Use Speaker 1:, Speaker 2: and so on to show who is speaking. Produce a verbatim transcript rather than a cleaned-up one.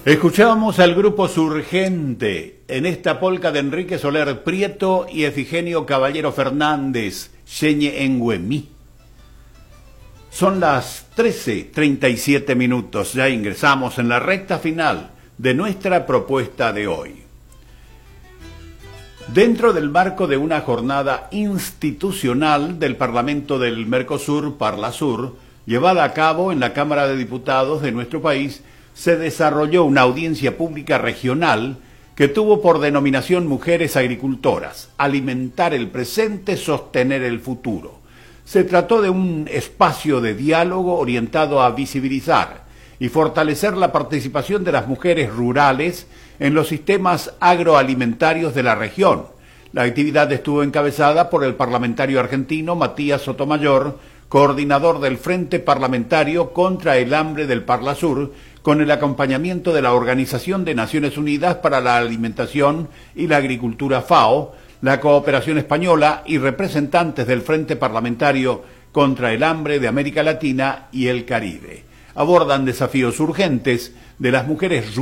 Speaker 1: Escuchábamos al grupo Surgente en esta polca de Enrique Soler Prieto y Efigenio Caballero Fernández, Yeñe Engüemí. Son las trece treinta y siete minutos, ya ingresamos en la recta final de nuestra propuesta de hoy. Dentro del marco de una jornada institucional del Parlamento del Mercosur, Parlasur, llevada a cabo en la Cámara de Diputados de nuestro país, se desarrolló una audiencia pública regional que tuvo por denominación Mujeres Agricultoras, alimentar el presente, sostener el futuro. Se trató de un espacio de diálogo orientado a visibilizar y fortalecer la participación de las mujeres rurales en los sistemas agroalimentarios de la región. La actividad estuvo encabezada por el parlamentario argentino Matías Sotomayor, coordinador del Frente Parlamentario contra el Hambre del Parlasur, con el acompañamiento de la Organización de Naciones Unidas para la Alimentación y la Agricultura FAO, la Cooperación Española y representantes del Frente Parlamentario contra el Hambre de América Latina y el Caribe. Abordan desafíos urgentes de las mujeres rurales